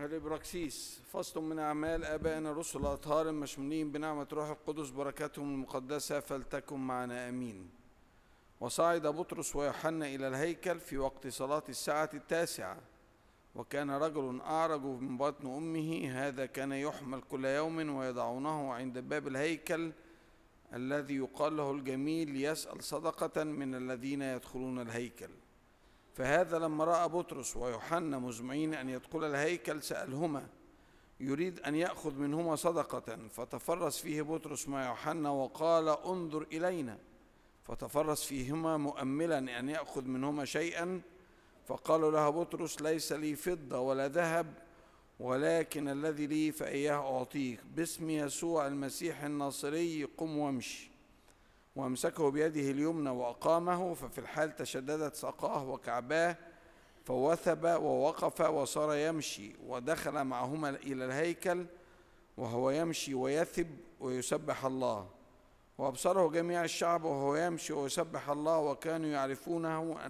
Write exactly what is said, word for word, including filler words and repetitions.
الإبراكسيس فصل من أعمال آبائنا الرسل الأطهار المشمولين بنعمة روح القدس، بركاتهم المقدسة فلتكن معنا آمين. وصعد بطرس ويوحنا إلى الهيكل في وقت صلاة الساعة التاسعة، وكان رجل أعرج من بطن أمه، هذا كان يحمل كل يوم ويضعونه عند باب الهيكل الذي يقال له الجميل ليسأل صدقة من الذين يدخلون الهيكل. فهذا لما رأى بطرس ويوحنا مزمعين أن يدخل الهيكل سألهما يريد أن يأخذ منهما صدقة، فتفرس فيه بطرس مع يوحنا وقال انظر إلينا، فتفرس فيهما مؤملا أن يأخذ منهما شيئا. فقالوا له بطرس ليس لي فضة ولا ذهب، ولكن الذي لي فإياه أعطيك، باسم يسوع المسيح الناصري قم وامشي. وامسكه بيده اليمنى وأقامه، ففي الحال تشددت ساقاه وكعباه، فوثب ووقف وصار يمشي، ودخل معهما إلى الهيكل وهو يمشي ويثب ويسبح الله. وأبصره جميع الشعب وهو يمشي ويسبح الله، وكانوا يعرفونه